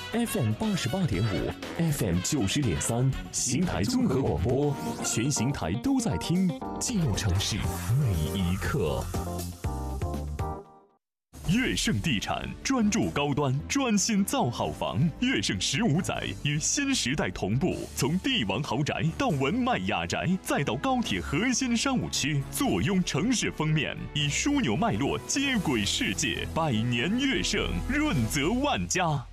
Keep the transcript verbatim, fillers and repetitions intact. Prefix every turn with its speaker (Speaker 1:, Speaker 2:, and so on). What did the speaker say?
Speaker 1: F M 八十八点五 ，F M 九十点三，邢台综合广播，全邢台都在听，记录城市每一刻。悦盛地产专注高端，专心造好房。悦盛十五载与新时代同步，从帝王豪宅到文迈雅宅，再到高铁核心商务区，坐拥城市封面，以枢纽脉络接轨世界。百年悦盛，润泽万家。